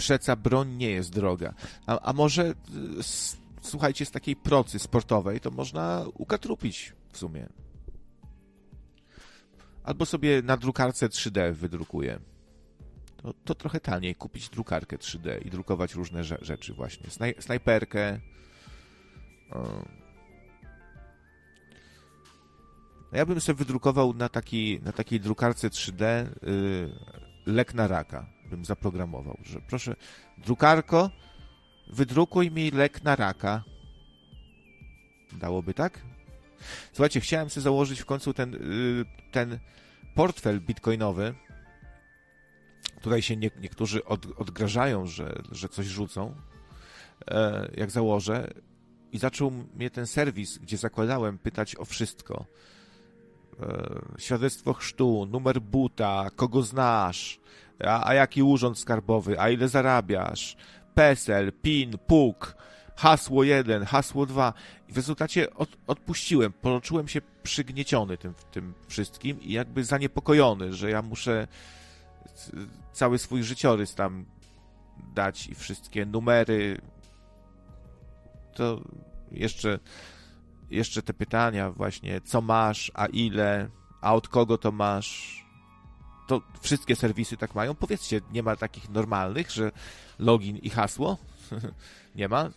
przeca broń nie jest droga. A może, słuchajcie, z takiej procy sportowej to można ukatrupić w sumie. Albo sobie na drukarce 3D wydrukuję. To trochę taniej kupić drukarkę 3D i drukować różne rzeczy właśnie. Snajperkę. Ja bym sobie wydrukował na takiej drukarce 3D lek na raka. Bym zaprogramował, że proszę, drukarko, wydrukuj mi lek na raka. Dałoby tak? Słuchajcie, chciałem sobie założyć w końcu ten portfel bitcoinowy. Tutaj się niektórzy odgrażają, że coś rzucą. Jak założę. I zaczął mnie ten serwis, gdzie zakładałem, pytać o wszystko. Świadectwo chrztu, numer buta, kogo znasz, a jaki urząd skarbowy, a ile zarabiasz, PESEL, PIN, PUK, hasło 1, hasło 2. I w rezultacie odpuściłem, poczułem się przygnieciony tym wszystkim i jakby zaniepokojony, że ja muszę cały swój życiorys tam dać i wszystkie numery. To jeszcze te pytania właśnie, co masz, a ile, a od kogo to masz. To wszystkie serwisy tak mają? Powiedzcie, nie ma takich normalnych, że login i hasło? Nie ma?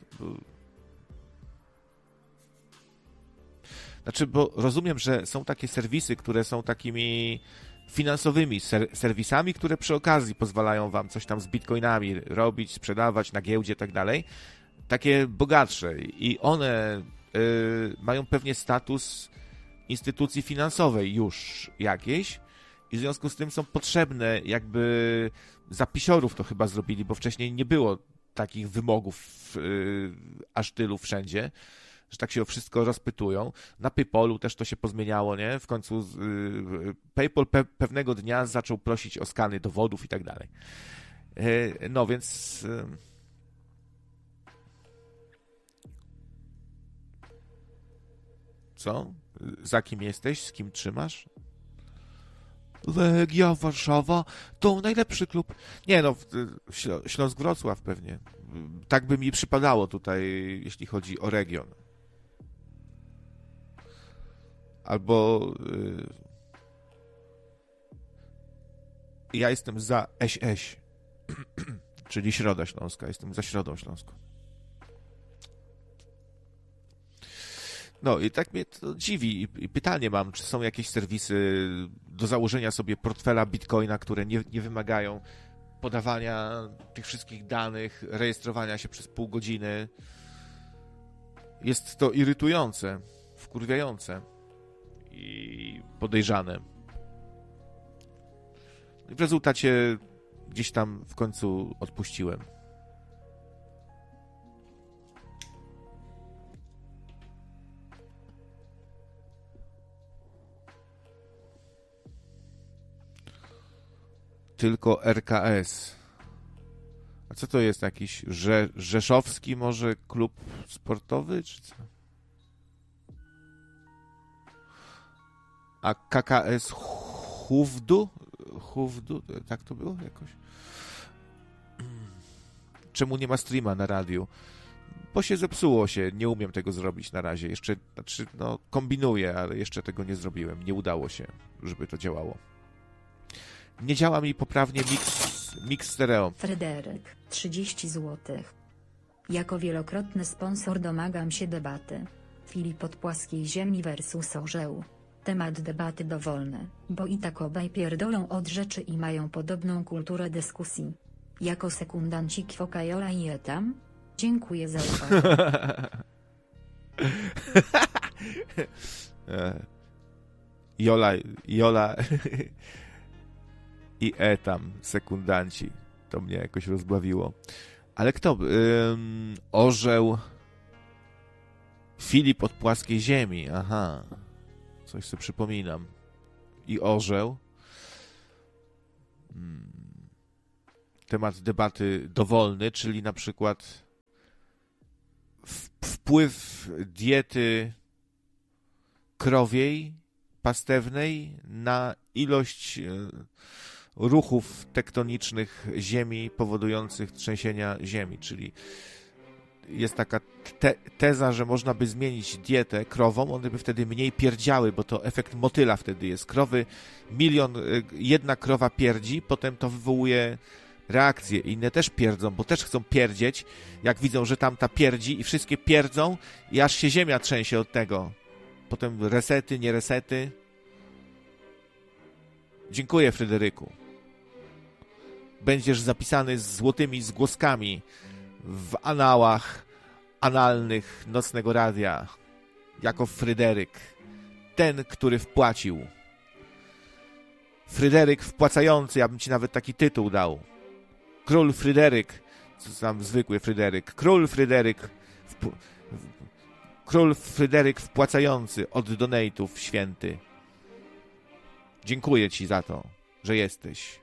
Znaczy, bo rozumiem, że są takie serwisy, które są takimi finansowymi serwisami, które przy okazji pozwalają wam coś tam z bitcoinami robić, sprzedawać na giełdzie i tak dalej. Takie bogatsze i one mają pewnie status instytucji finansowej już jakiejś i w związku z tym są potrzebne jakby zapisiorów to chyba zrobili, bo wcześniej nie było takich wymogów aż tylu wszędzie, że tak się o wszystko rozpytują. Na PayPalu też to się pozmieniało, nie? W końcu PayPal pewnego dnia zaczął prosić o skany dowodów i tak dalej. No więc... Co? Za kim jesteś? Z kim trzymasz? Legia Warszawa to najlepszy klub. Nie no, Śląsk Wrocław pewnie. Tak by mi przypadało tutaj, jeśli chodzi o region. Albo ja jestem za ŚŚ, czyli Środa Śląska. Jestem za Środą Śląską. No i tak mnie to dziwi i pytanie mam, czy są jakieś serwisy do założenia sobie portfela bitcoina, które nie wymagają podawania tych wszystkich danych, rejestrowania się przez pół godziny. Jest to irytujące, wkurwiające i podejrzane. W rezultacie gdzieś tam w końcu odpuściłem. Tylko RKS. A co to jest? Jakiś rzeszowski może klub sportowy, czy co? A KKS Hufdu? Tak to było jakoś? Czemu nie ma streama na radiu? Bo się zepsuło się, nie umiem tego zrobić na razie. Jeszcze, znaczy, no, kombinuję, ale jeszcze tego nie zrobiłem. Nie udało się, żeby to działało. Nie działa mi poprawnie mix stereo. Fryderyk, 30 zł. Jako wielokrotny sponsor domagam się debaty. Filip od płaskiej ziemi versus orzeł. Temat debaty dowolny, bo i tak obaj pierdolą od rzeczy i mają podobną kulturę dyskusji. Jako sekundancik Fokajola i Etam? Dziękuję za uwagę. Jola i Etam, sekundanci. To mnie jakoś rozbawiło. Ale kto? Orzeł Filip od płaskiej ziemi. Aha. Coś sobie przypominam. I orzeł. Temat debaty dowolny, czyli na przykład wpływ diety krowiej, pastewnej na ilość ruchów tektonicznych ziemi powodujących trzęsienia ziemi, czyli jest taka teza, że można by zmienić dietę krowom, one by wtedy mniej pierdziały, bo to efekt motyla wtedy jest. Krowy, jedna krowa pierdzi, potem to wywołuje reakcje. Inne też pierdzą, bo też chcą pierdzieć, jak widzą, że tamta pierdzi i wszystkie pierdzą i aż się ziemia trzęsie od tego. Potem resety, nie resety. Dziękuję, Fryderyku. Będziesz zapisany z złotymi zgłoskami w anałach analnych Nocnego Radia jako Fryderyk, ten, który wpłacił. Fryderyk wpłacający, ja bym ci nawet taki tytuł dał. Król Fryderyk, co tam zwykły Fryderyk, Król Fryderyk wpłacający od donate'ów, święty. Dziękuję ci za to, że jesteś.